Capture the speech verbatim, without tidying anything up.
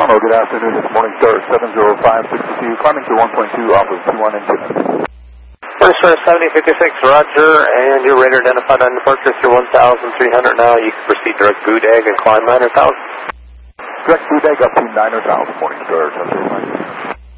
Hello, good afternoon. It's Morningstar seven zero five six two, climbing to one point two off of two one and two. Morningstar seventy fifty-six, Roger, and your radar identified on departure through one thousand three hundred now. You can proceed direct boot egg and climb nine hundred thousand. Direct boot egg up to nine hundred thousand, Morningstar seven zero five.